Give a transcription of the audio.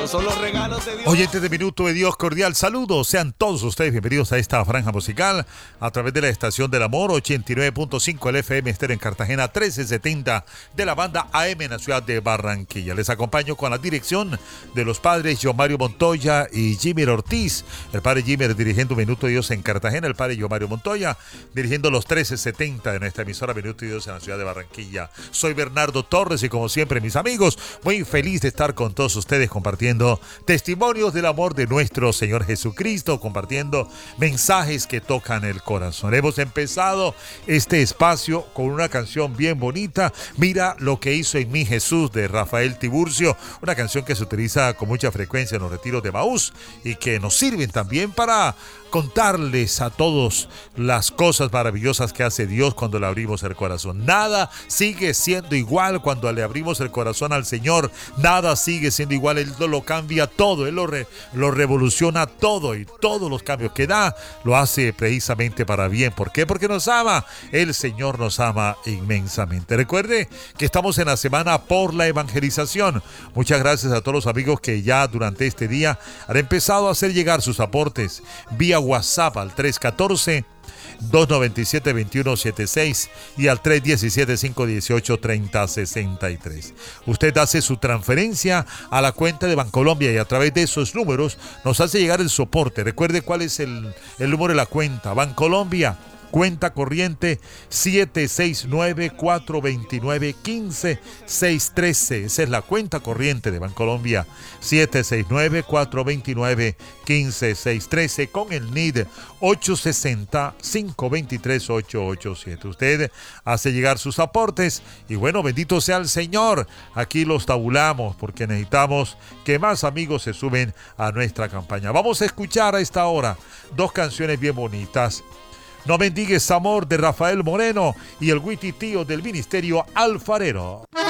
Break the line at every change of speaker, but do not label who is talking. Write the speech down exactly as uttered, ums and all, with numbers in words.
Esos son los regalos de Dios.
Oyentes de Minuto de Dios, cordial saludo. Sean todos ustedes bienvenidos a esta franja musical a través de la Estación del Amor, ochenta y nueve punto cinco, el F M estéreo en Cartagena, trece setenta de la banda A M en la ciudad de Barranquilla. Les acompaño con la dirección de los padres John Mario Montoya y Jimmy Ortiz. El padre Jimmy dirigiendo Minuto de Dios en Cartagena, el padre John Mario Montoya dirigiendo los trece setenta de nuestra emisora Minuto de Dios en la ciudad de Barranquilla. Soy Bernardo Torres y como siempre, mis amigos, muy feliz de estar con todos ustedes compartiendo testimonios del amor de nuestro Señor Jesucristo, compartiendo mensajes que tocan el corazón. Hemos empezado este espacio con una canción bien bonita, Mira lo que hizo en mí Jesús, de Rafael Tiburcio, una canción que se utiliza con mucha frecuencia en los retiros de Maús y que nos sirven también para contarles a todos las cosas maravillosas que hace Dios cuando le abrimos el corazón. Nada sigue siendo igual cuando le abrimos el corazón al Señor. Nada sigue siendo igual. Él lo cambia todo. Él lo, re, lo revoluciona todo. Y todos los cambios que da lo hace precisamente para bien. ¿Por qué? Porque nos ama. El Señor nos ama inmensamente. Recuerde que estamos en la semana por la evangelización. Muchas gracias a todos los amigos que ya durante este día han empezado a hacer llegar sus aportes vía WhatsApp al tres uno cuatro, dos nueve siete, dos uno siete seis y al tres uno siete, cinco uno ocho, tres cero seis tres. Usted hace su transferencia a la cuenta de Bancolombia y a través de esos números nos hace llegar el soporte. Recuerde cuál es el, el número de la cuenta. Bancolombia, cuenta corriente siete seis nueve, cuatro dos nueve, uno cinco seis uno tres. Esa es la cuenta corriente de Bancolombia, siete seis nueve, cuatro dos nueve, uno cinco seis uno tres, con el N I D ocho seis cero, cinco dos tres, ocho ocho siete. Usted hace llegar sus aportes y bueno, bendito sea el Señor. Aquí los tabulamos porque necesitamos que más amigos se suben a nuestra campaña. Vamos a escuchar a esta hora dos canciones bien bonitas. No Mendigues Amor, de Rafael Moreno, y el Huititío del Ministerio Alfarero.